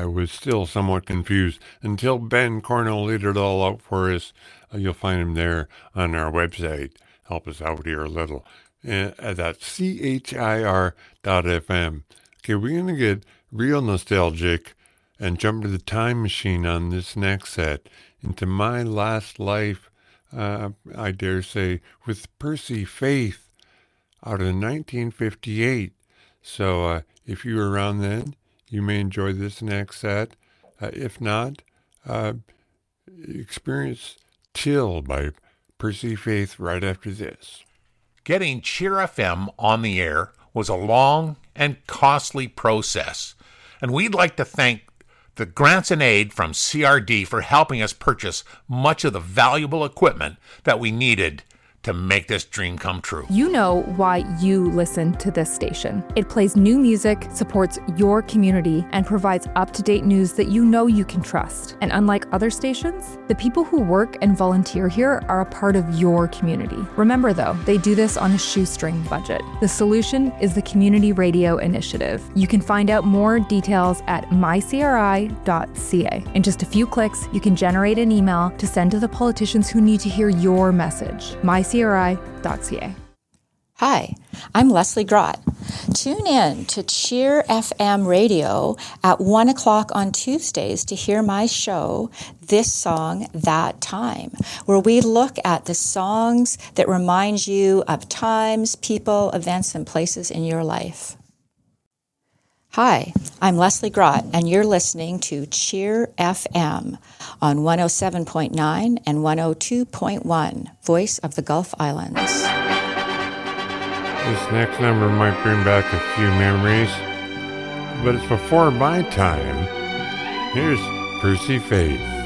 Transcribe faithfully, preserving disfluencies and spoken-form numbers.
I was still somewhat confused until Ben Cornell laid it all out for us. Uh, you'll find him there on our website. Help us out here a little. Uh, that's C H I R dot F M. Okay, we're going to get real nostalgic and jump to the time machine on this next set into my last life, uh, I dare say, with Percy Faith out of nineteen fifty-eight. So uh, if you were around then, you may enjoy this next set. Uh, if not, uh, experience Till by Percy Faith right after this. Getting Cheer F M on the air was a long and costly process, and we'd like to thank the grants and aid from C R D for helping us purchase much of the valuable equipment that we needed to make this dream come true. You know why you listen to this station. It plays new music, supports your community, and provides up-to-date news that you know you can trust. And unlike other stations, the people who work and volunteer here are a part of your community. Remember though, they do this on a shoestring budget. The solution is the Community Radio Initiative. You can find out more details at my c r i dot c a. In just a few clicks, you can generate an email to send to the politicians who need to hear your message. my c r i dot c a. Hi, I'm Leslie Grott. Tune in to Cheer F M Radio at one o'clock on Tuesdays to hear my show, This Song, That Time, where we look at the songs that remind you of times, people, events, and places in your life. Hi, I'm Leslie Grott, and you're listening to Cheer F M on one oh seven point nine and one oh two point one, Voice of the Gulf Islands. This next number might bring back a few memories, but it's before my time. Here's Percy Faith.